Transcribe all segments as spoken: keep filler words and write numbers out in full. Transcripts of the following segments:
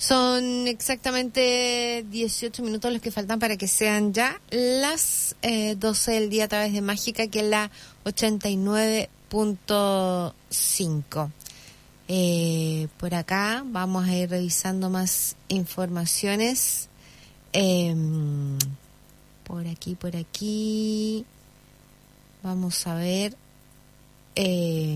Son exactamente dieciocho minutos los que faltan para que sean ya las eh, doce del día a través de Mágica, que es la ochenta y nueve punto cinco. Eh, por acá vamos a ir revisando más informaciones. Eh, por aquí, por aquí. Vamos a ver. Eh,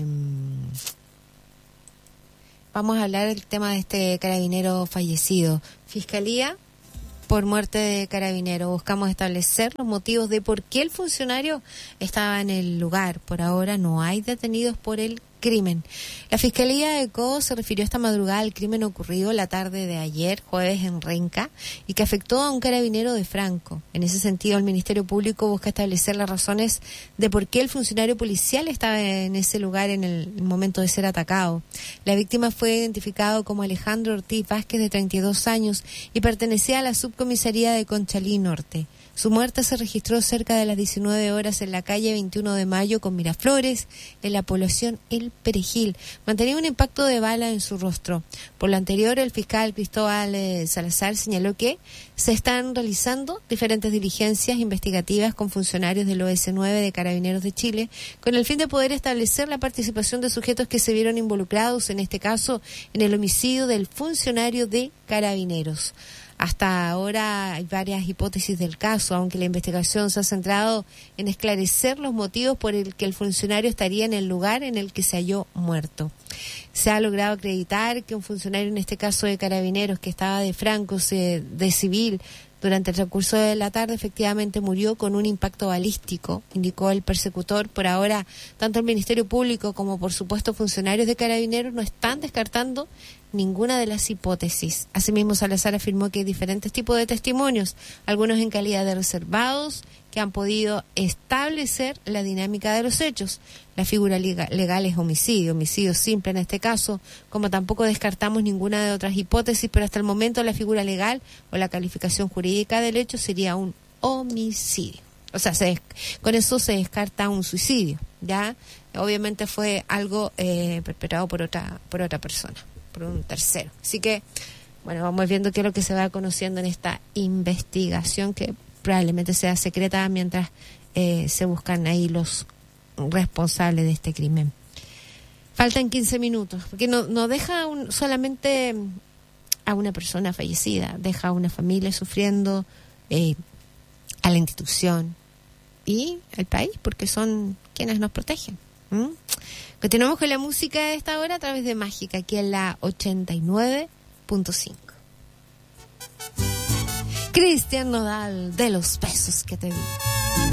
Vamos a hablar del tema de este carabinero fallecido. Fiscalía por muerte de carabinero. Buscamos establecer los motivos de por qué el funcionario estaba en el lugar. Por ahora no hay detenidos por el crimen. La Fiscalía de Cobo se refirió esta madrugada al crimen ocurrido la tarde de ayer, jueves, en Renca, y que afectó a un carabinero de Franco. En ese sentido, el Ministerio Público busca establecer las razones de por qué el funcionario policial estaba en ese lugar en el momento de ser atacado. La víctima fue identificado como Alejandro Ortiz Vázquez, de treinta y dos años, y pertenecía a la subcomisaría de Conchalí Norte. Su muerte se registró cerca de las diecinueve horas en la calle veintiuno de mayo con Miraflores, en la población El Perejil. Mantenía un impacto de bala en su rostro. Por lo anterior, el fiscal Cristóbal eh, Salazar señaló que se están realizando diferentes diligencias investigativas con funcionarios del O S nueve de Carabineros de Chile, con el fin de poder establecer la participación de sujetos que se vieron involucrados, en este caso, en el homicidio del funcionario de Carabineros. Hasta ahora hay varias hipótesis del caso, aunque la investigación se ha centrado en esclarecer los motivos por el que el funcionario estaría en el lugar en el que se halló muerto. Se ha logrado acreditar que un funcionario, en este caso de Carabineros, que estaba de Franco, se, de civil, durante el transcurso de la tarde, efectivamente murió con un impacto balístico, indicó el persecutor. Por ahora, tanto el Ministerio Público como, por supuesto, funcionarios de Carabineros no están descartando ninguna de las hipótesis. Asimismo, Salazar afirmó que hay diferentes tipos de testimonios, algunos en calidad de reservados, que han podido establecer la dinámica de los hechos. La figura legal es homicidio, homicidio simple en este caso, como tampoco descartamos ninguna de otras hipótesis, pero hasta el momento la figura legal o la calificación jurídica del hecho sería un homicidio. O sea, se, con eso se descarta un suicidio, ¿ya? Obviamente fue algo eh, perpetrado por otra, por otra persona, por un tercero. Así que, bueno, vamos viendo qué es lo que se va conociendo en esta investigación, que probablemente sea secreta mientras eh, se buscan ahí los responsables de este crimen. Faltan quince minutos, porque no, no deja un, solamente a una persona fallecida, deja a una familia sufriendo, eh, a la institución y al país, porque son quienes nos protegen. ¿Mm? Continuamos con la música de esta hora a través de Mágica, aquí en la ochenta y nueve punto cinco. Cristian Nodal, de los besos que te di.